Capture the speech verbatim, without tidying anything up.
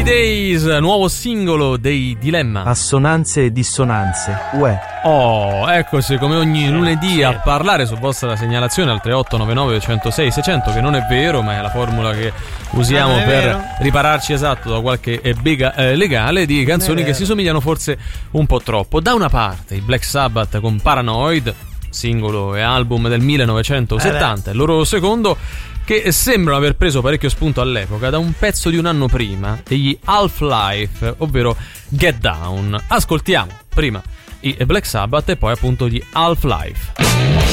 Days, nuovo singolo dei Dilemma. Assonanze e dissonanze. Uè. Oh, eccoci come ogni lunedì a parlare su vostra segnalazione al tre otto nove nove uno zero sei sei zero zero, che non è vero, ma è la formula che usiamo per vero. ripararci, esatto, da qualche eh, bega eh, legale, di canzoni che si somigliano forse un po' troppo. Da una parte i Black Sabbath con Paranoid, singolo e album del millenovecentosettanta, il loro secondo, che sembrano aver preso parecchio spunto all'epoca da un pezzo di un anno prima, degli Half-Life, ovvero Get Down. Ascoltiamo prima i Black Sabbath e poi appunto gli Half-Life.